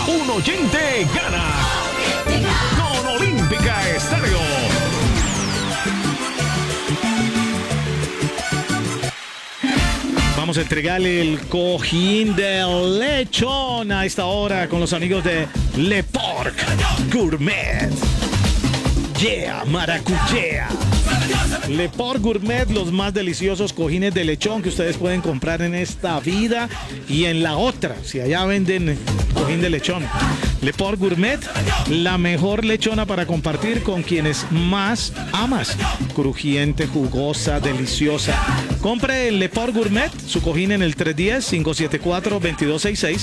un oyente gana con Olímpica Estéreo. Vamos a entregarle el cojín del lechón a esta hora con los amigos de Le Porc Gourmet. Yeah, maracuyá. Le Porc Gourmet, los más deliciosos cojines de lechón que ustedes pueden comprar en esta vida y en la otra, si allá venden cojín de lechón. Le Porc Gourmet, la mejor lechona para compartir con quienes más amas. Crujiente, jugosa, deliciosa. Compre el Le Porc Gourmet, su cojín en el 310-574-2266.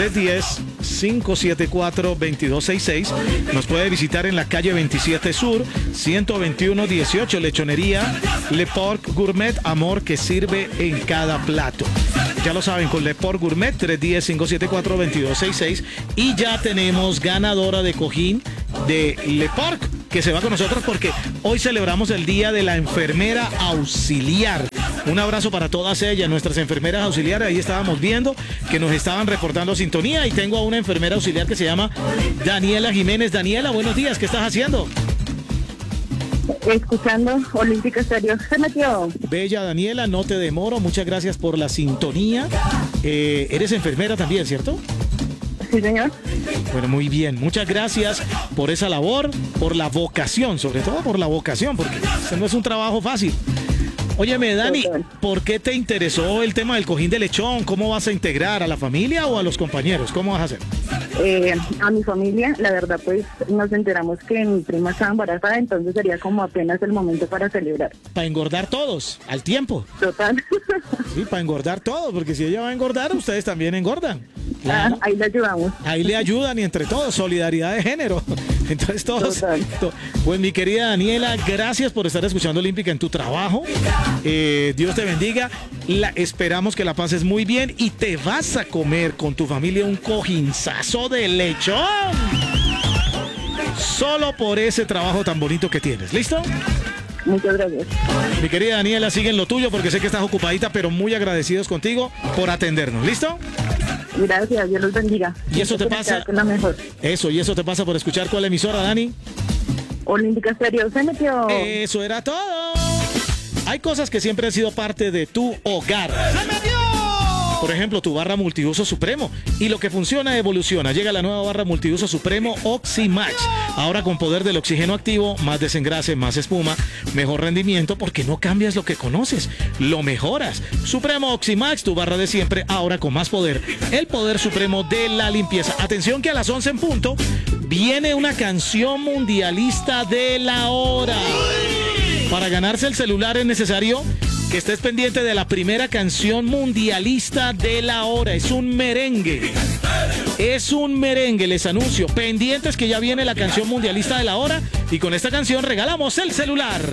310-574-2266. Nos puede visitar en la calle 27 Sur, 121-18, Lechonería Le Porc Gourmet, amor que sirve en cada plato. Ya lo saben, con Le Porc Gourmet, 310-574-2266. Y ya tenemos ganadora de cojín de Le Porc, que se va con nosotros porque hoy celebramos el Día de la Enfermera Auxiliar. Un abrazo para todas ellas, nuestras enfermeras auxiliares. Ahí estábamos viendo que nos estaban reportando sintonía y tengo a una enfermera auxiliar que se llama Daniela Jiménez. Daniela, buenos días, ¿qué estás haciendo? Escuchando Olímpica Estéreo. Se metió. Bella Daniela, no te demoro, muchas gracias por la sintonía. Eres enfermera también, ¿cierto? Sí, señor. Bueno, muy bien. Muchas gracias por esa labor, por la vocación, sobre todo por la vocación, porque ese no es un trabajo fácil. Óyeme, Dani, ¿por qué te interesó el tema del cojín de lechón? ¿Cómo vas a integrar a la familia o a los compañeros? ¿Cómo vas a hacer? A mi familia, la verdad, pues nos enteramos que mi prima estaba embarazada, entonces sería como apenas el momento para celebrar. Para engordar todos, al tiempo. Total. Sí, para engordar todos, porque si ella va a engordar, ustedes también engordan. Claro. Ahí le ayudamos. Ahí le ayudan y entre todos, solidaridad de género. Entonces todos. Pues mi querida Daniela, gracias por estar escuchando Olímpica en tu trabajo. Dios te bendiga. Esperamos que la pases muy bien y te vas a comer con tu familia un cojinzazo de lechón. Solo por ese trabajo tan bonito que tienes. ¿Listo? Muchas gracias. Mi querida Daniela, sigue en lo tuyo porque sé que estás ocupadita, pero muy agradecidos contigo por atendernos. ¿Listo? Gracias, Dios los bendiga. Y eso te pasa. La mejor. Eso, y eso te pasa por escuchar cuál emisora, Dani. Olímpica Estéreo, se metió. Eso era todo. Hay cosas que siempre han sido parte de tu hogar. ¡Se metió! Por ejemplo, tu barra multiuso Supremo. Y lo que funciona evoluciona. Llega la nueva barra multiuso Supremo Oxymax. Ahora con poder del oxígeno activo, más desengrase, más espuma, mejor rendimiento, porque no cambias lo que conoces, lo mejoras. Supremo Oxymax, tu barra de siempre, ahora con más poder. El poder supremo de la limpieza. Atención que a las 11 en punto viene una canción mundialista de la hora. Para ganarse el celular es necesario que estés pendiente de la primera canción mundialista de la hora. Es un merengue. Es un merengue, les anuncio. Pendientes que ya viene la canción mundialista de la hora y con esta canción regalamos el celular.